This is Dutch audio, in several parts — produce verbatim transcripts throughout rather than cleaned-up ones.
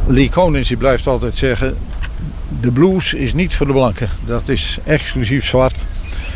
Lee Konitz die blijft altijd zeggen, de blues is niet voor de blanken. Dat is exclusief zwart.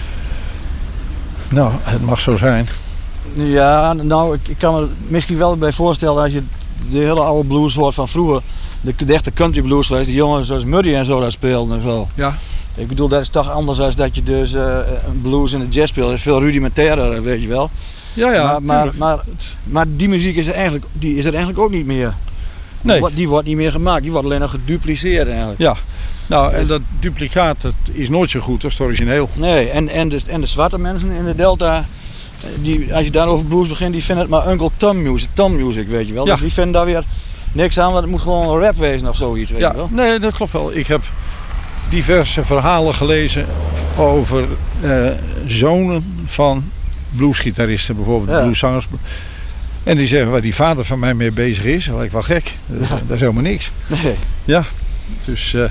Nou, het mag zo zijn. Ja, nou, ik, ik kan me misschien wel bij voorstellen als je de hele oude blues hoort van vroeger. De, de echte country blues, die jongens zoals Muddy en zo daar speelden en zo. Ja. Ik bedoel, dat is toch anders dan dat je dus uh, een blues en een jazz speelt. Dat is veel rudimentairder, weet je wel. Ja, ja, maar, maar, maar, maar die muziek is er eigenlijk, die is er eigenlijk ook niet meer. Nee. Die, die wordt niet meer gemaakt, die wordt alleen nog gedupliceerd eigenlijk. Ja, nou en dat duplicaat dat is nooit zo goed als het origineel. Nee, en, en, de, en de zwarte mensen in de Delta, die, als je daarover blues begint, die vinden het maar Uncle Tom music, Tom music, weet je wel. Ja. Dus die vinden daar weer niks aan, want het moet gewoon een rap wezen of zoiets, weet ja, je wel. Nee, dat klopt wel. Ik heb diverse verhalen gelezen over uh, zonen van bluesgitaristen, bijvoorbeeld Ja. blueszangers. En die zeggen waar die vader van mij mee bezig is, dat lijkt wel gek. Ja. Dat is helemaal niks. Nee. Ja, dus uh,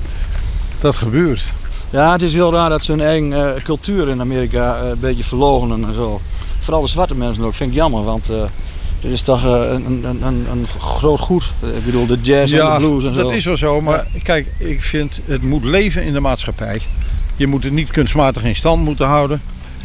dat gebeurt. Ja, het is heel raar dat ze hun eigen uh, cultuur in Amerika uh, een beetje verloochenen en zo. Vooral de zwarte mensen ook, vind ik jammer, want uh, dit is toch uh, een, een, een, een groot goed. Ik bedoel, de jazz ja, en de blues en zo. Dat is wel zo, maar ja. Kijk, ik vind het moet leven in de maatschappij. Je moet het niet kunstmatig in stand moeten houden.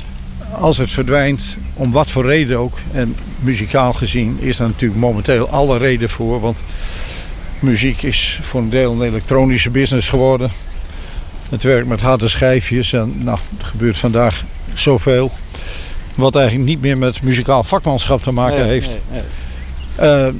Als het verdwijnt, om wat voor reden ook, en muzikaal gezien is daar natuurlijk momenteel alle reden voor, want muziek is voor een deel een elektronische business geworden. Het werkt met harde schijfjes en nou, er gebeurt vandaag zoveel wat eigenlijk niet meer met muzikaal vakmanschap te maken nee, heeft. Nee, nee. Uh,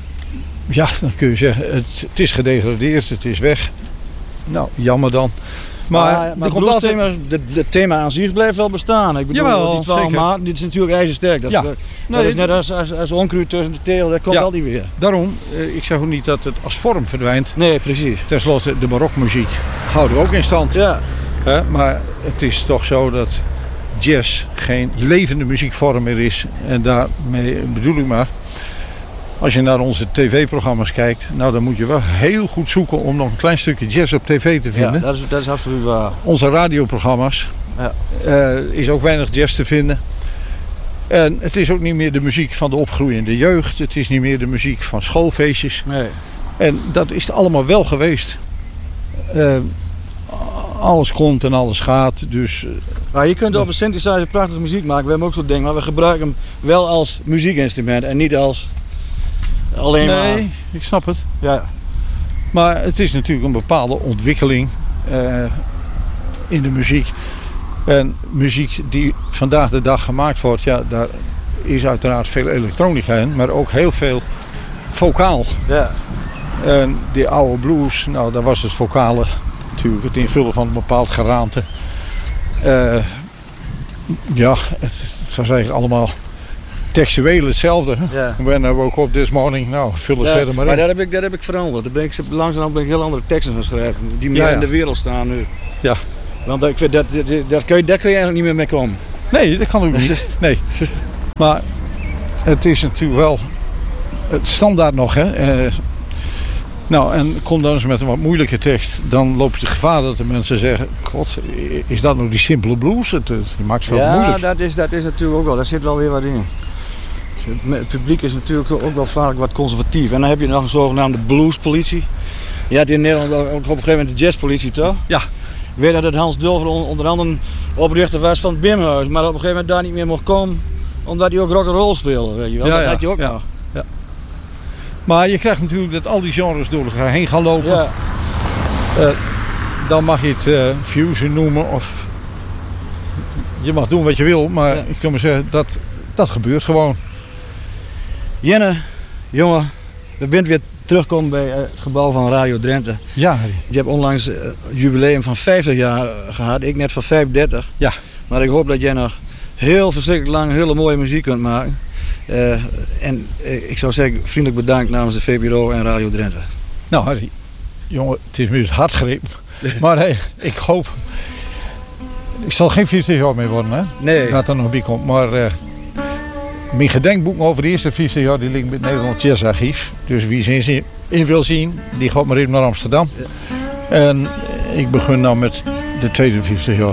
ja, dan kun je zeggen, het, het is gedegradeerd, het is weg. Nou, jammer dan. Maar, maar, maar het thema, de, de thema aan zich blijft wel bestaan. Ik bedoel, jawel, die twaalf maanden, dit is natuurlijk ijzersterk. Dat, ja. dat nee, is net als, als, als onkruid tussen de tegel, dat komt ja, al niet weer. Daarom, uh, ik zeg ook niet dat het als vorm verdwijnt. Nee, precies. Ten slotte, de barokmuziek houden we ook in stand. Ja. Uh, maar het is toch zo dat jazz geen levende muziekvorm meer is. En daarmee bedoel ik maar, als je naar onze tv-programma's kijkt, nou dan moet je wel heel goed zoeken om nog een klein stukje jazz op tv te vinden. Ja, dat is, dat is absoluut waar. Onze radioprogramma's ja. uh, is ook weinig jazz te vinden. En het is ook niet meer de muziek van de opgroeiende jeugd. Het is niet meer de muziek van schoolfeestjes. Nee. En dat is allemaal wel geweest. Uh, alles komt en alles gaat. Dus, uh, maar je kunt op een synthesizer prachtige muziek maken. We hebben ook zo'n ding, maar we gebruiken hem wel als muziekinstrument en niet als alleen nee, maar... Nee, ik snap het. Ja. Maar het is natuurlijk een bepaalde ontwikkeling uh, in de muziek. En muziek die vandaag de dag gemaakt wordt, ja, daar is uiteraard veel elektronica in, maar ook heel veel vocaal. Ja. En die oude blues, nou, daar was het vocale natuurlijk, het invullen van een bepaald geraamte. Uh, ja, het, het was eigenlijk allemaal textueel hetzelfde. Ja. When I woke up this morning, nou, vul het ja, verder maar in. Maar dat heb ik, dat heb ik veranderd. Daar ben ik, langzaam ben ik heel andere teksten gaan schrijven, die meer ja, ja. in de wereld staan nu. Ja. Want ik vind, dat, dat, dat kun je, daar kun je eigenlijk niet meer mee komen. Nee, dat kan ook niet. Nee. Maar het is natuurlijk wel het standaard nog, hè. Uh, nou, en kom dan eens met een wat moeilijke tekst. Dan loop je het gevaar dat de mensen zeggen, god, is dat nou die simpele blues? Het, het maakt het wel ja, moeilijk. Ja, dat is, dat is natuurlijk ook wel. Daar zit wel weer wat in. Het publiek is natuurlijk ook wel vaak wat conservatief. En dan heb je nog een zogenaamde bluespolitie. Je had in Nederland ook op een gegeven moment de jazzpolitie, toch? Ja. Ik weet dat het Hans Dulver onder andere oprichter was van het Bimhuis, maar op een gegeven moment daar niet meer mocht komen, omdat hij ook rock'n'roll speelde, weet je wel. Ja, dat ja, had je ook ja, nog. Ja. Maar je krijgt natuurlijk dat al die genres door elkaar heen gaan lopen. Ja. Uh, dan mag je het uh, fusion noemen of je mag doen wat je wil, maar ja. ik kan maar zeggen, dat, dat gebeurt gewoon. Jenne, jongen, we bent weer terugkomen bij het gebouw van Radio Drenthe. Ja. Je hebt onlangs het jubileum van vijftig jaar gehad, ik net van vijfendertig. Ja. Maar ik hoop dat jij nog heel verschrikkelijk lang hele mooie muziek kunt maken. Uh, en uh, ik zou zeggen, vriendelijk bedankt namens de V P R O en Radio Drenthe. Nou Harry, jongen, het is nu het hardgreep. Maar hey, ik hoop... Ik zal geen vijftig jaar meer worden, hè? Nee. Dat er nog bij komt, maar... Uh, mijn gedenkboeken over de eerste vijftig jaar die liggen bij het Nederlands Jazzarchief. Dus wie ze in, in wil zien, die gaat maar even naar Amsterdam. Ja. En ik begin nou met de tweede vijftig jaar.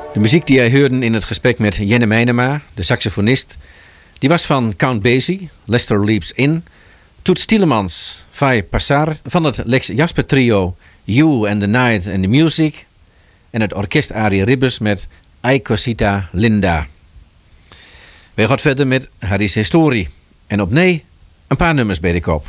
De muziek die jij hoorde in het gesprek met Jenne Meinema, de saxofonist, die was van Count Basie, Lester Leaps In, Toots Tielemans, Vai Passar, van het Lex Jasper trio You and the Night and the Music en het orkest Arie Ribbers met Ay Cosita Linda. Wij gaan verder met Harry's historie en opnieuw een paar nummers bij de kop.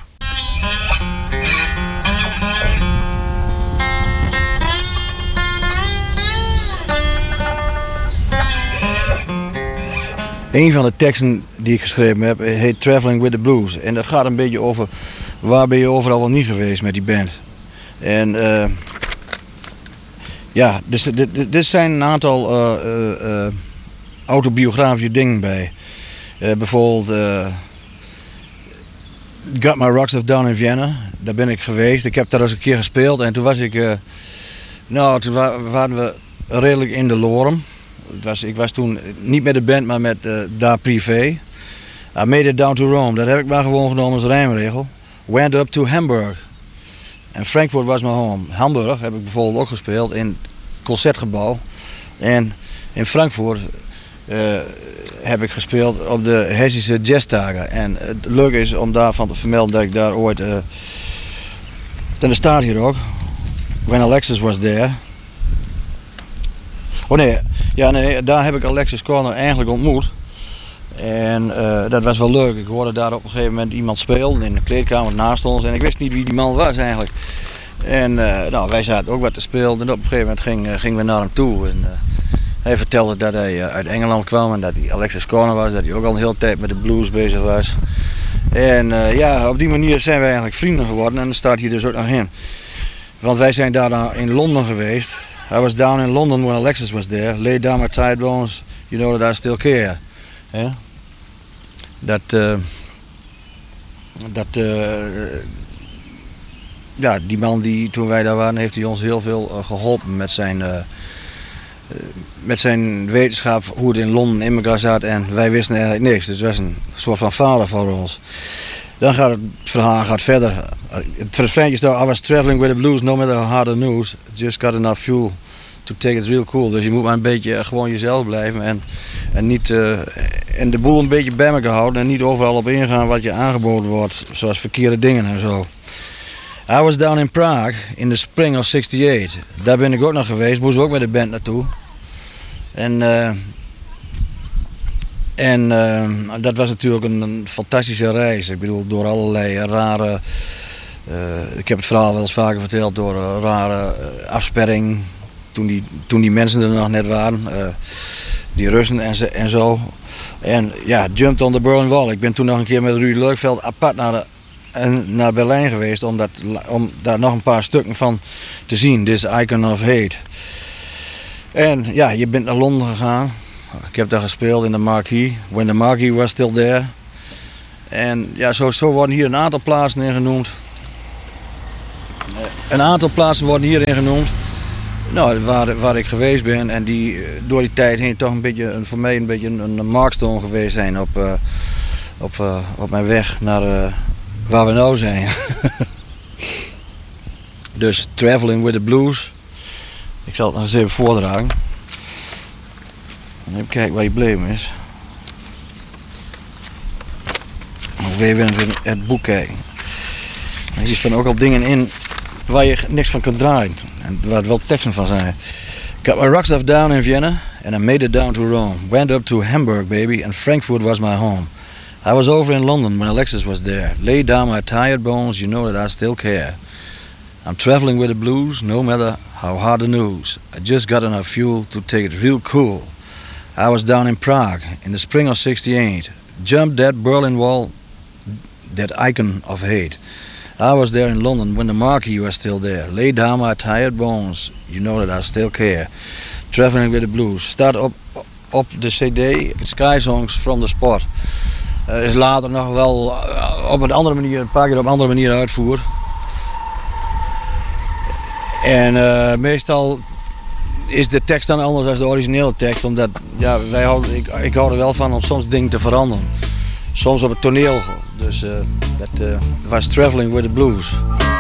Een van de teksten die ik geschreven heb heet Traveling with the Blues. En dat gaat een beetje over waar ben je overal wel niet geweest met die band. En uh, ja, dus, dit, dit zijn een aantal uh, uh, uh, autobiografische dingen bij. Uh, bijvoorbeeld uh, Got My Rocks Off Down in Vienna. Daar ben ik geweest. Ik heb daar eens een keer gespeeld en toen was ik, uh, nou toen wa- waren we redelijk in de lorem. Het was, ik was toen niet met de band, maar met uh, daar privé. I made it down to Rome. Dat heb ik maar gewoon genomen als rijmregel. Went up to Hamburg. En Frankfurt was my home. Hamburg heb ik bijvoorbeeld ook gespeeld in het Concertgebouw. En in Frankfurt uh, heb ik gespeeld op de Hessische Jazztage. En het leuke is om daarvan te vermelden dat ik daar ooit... Uh, en er staat hier ook. When Alexis was there. Oh nee, ja, nee, daar heb ik Alexis Korner eigenlijk ontmoet. En uh, dat was wel leuk. Ik hoorde daar op een gegeven moment iemand spelen in de kleedkamer naast ons. En ik wist niet wie die man was eigenlijk. En uh, nou, wij zaten ook wat te spelen. En op een gegeven moment ging, uh, gingen we naar hem toe. En, uh, hij vertelde dat hij uh, uit Engeland kwam en dat hij Alexis Korner was. Dat hij ook al een hele tijd met de blues bezig was. En uh, ja, op die manier zijn wij eigenlijk vrienden geworden. En dat staat hier dus ook nog in. Want wij zijn daar in Londen geweest. I was down in London when Alexis was there. Laid down my tired bones, you know that I still care. Ja? Dat, uh, dat, uh, ja, die man die toen wij daar waren, heeft hij ons heel veel uh, geholpen met zijn, uh, uh, met zijn wetenschap, hoe het in Londen in elkaar zat. En wij wisten eigenlijk niks, dus het was een soort van vader voor ons. Dan gaat het verhaal gaat verder. Het refreintje staat, I was traveling with the blues, no matter how hard the news. Just got enough fuel to take it real cool. Dus je moet maar een beetje gewoon jezelf blijven en, en, niet, uh, en de boel een beetje bij elkaar houden en niet overal op ingaan wat je aangeboden wordt, zoals verkeerde dingen en zo. I was down in Prague in the spring of zesenzestig. Daar ben ik ook nog geweest, moesten we ook met de band naartoe. En... Uh, En uh, dat was natuurlijk een, een fantastische reis. Ik bedoel, door allerlei rare... Uh, ik heb het verhaal wel eens vaker verteld, door uh, rare uh, afsperring. Toen die, toen die mensen er nog net waren. Uh, die Russen en, ze, en zo. En ja, jumped on the Berlin Wall. Ik ben toen nog een keer met Ruud Leukveld apart naar, de, en, naar Berlijn geweest. Om, dat, om daar nog een paar stukken van te zien. This Icon of Hate. En ja, je bent naar Londen gegaan. Ik heb daar gespeeld in de Marquee, when the Marquee was still there. En ja, zo, zo worden hier een aantal plaatsen in genoemd. Een aantal plaatsen worden hierin genoemd. Nou, waar, waar ik geweest ben en die door die tijd heen toch een beetje, voor mij een beetje een, een markstone geweest zijn op, uh, op, uh, op mijn weg naar uh, waar we nou zijn. Dus Traveling with the Blues. Ik zal het nog eens even voordragen. Even kijken waar je bleven is. Of weer even in het boek kijken. En hier staan ook al dingen in waar je niks van kunt draaien. En waar wel teksten van zijn. Got my rocks off down in Vienna and I made it down to Rome. Went up to Hamburg, baby, and Frankfurt was my home. I was over in London when Alexis was there. Laid down my tired bones, you know that I still care. I'm traveling with the blues, no matter how hard the news. I just got enough fuel to take it real cool. I was down in Prague in the spring of sixty-eight. Jumped that Berlin Wall, that icon of hate. I was there in London when the Marquee was still there. Laid down my tired bones, you know that I still care. Traveling with the Blues. Staat op, op de cd Sky Songs from the Spot. Uh, is later nog wel uh, op een andere manier, een paar keer op een andere manier uitvoerd. En uh, meestal is de tekst dan anders dan de originele tekst, omdat ja, wij houden, ik, ik hou er wel van om soms dingen te veranderen. Soms op het toneel, dus uh, dat uh, was Traveling with the Blues.